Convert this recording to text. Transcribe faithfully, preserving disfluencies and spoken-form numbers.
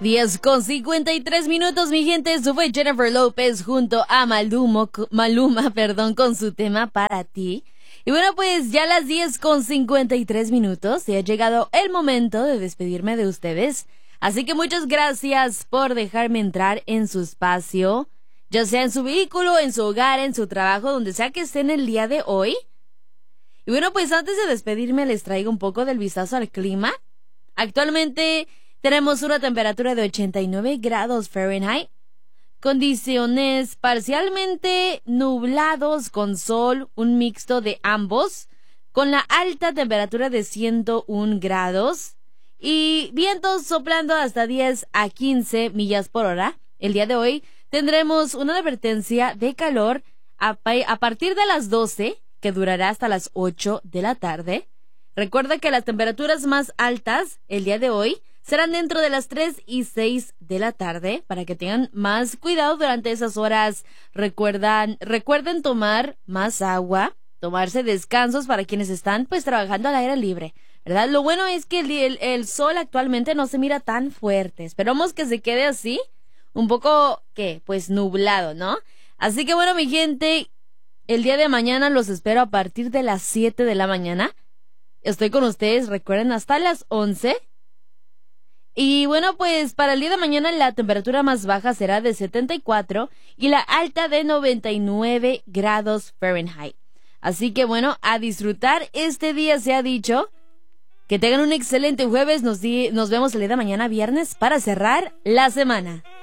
diez con cincuenta y tres minutos, mi gente. Eso fue Jennifer López junto a Maluma, Maluma, perdón, con su tema Para Ti. Y bueno, pues ya a las diez con cincuenta y tres minutos y ha llegado el momento de despedirme de ustedes. Así que muchas gracias por dejarme entrar en su espacio, ya sea en su vehículo, en su hogar, en su trabajo, donde sea que estén el día de hoy. Y bueno, pues antes de despedirme les traigo un poco del vistazo al clima. Actualmente tenemos una temperatura de ochenta y nueve grados Fahrenheit, condiciones parcialmente nublados con sol, un mixto de ambos, con la alta temperatura de ciento uno grados y vientos soplando hasta diez a quince millas por hora. El día de hoy tendremos una advertencia de calor a, a partir de las doce, que durará hasta las ocho de la tarde. Recuerda que las temperaturas más altas el día de hoy serán dentro de las tres y seis de la tarde, para que tengan más cuidado durante esas horas. Recuerdan, recuerden tomar más agua, tomarse descansos para quienes están pues trabajando al aire libre, ¿verdad? Lo bueno es que el, el, el sol actualmente no se mira tan fuerte. Esperamos que se quede así, un poco, ¿qué? Pues nublado, ¿no? Así que bueno, mi gente, el día de mañana los espero a partir de las siete de la mañana. Estoy con ustedes, recuerden, hasta las once. Y bueno, pues para el día de mañana la temperatura más baja será de setenta y cuatro y la alta de noventa y nueve grados Fahrenheit. Así que bueno, a disfrutar este día se ha dicho. Que tengan un excelente jueves. Nos, di- nos vemos el día de mañana viernes para cerrar la semana.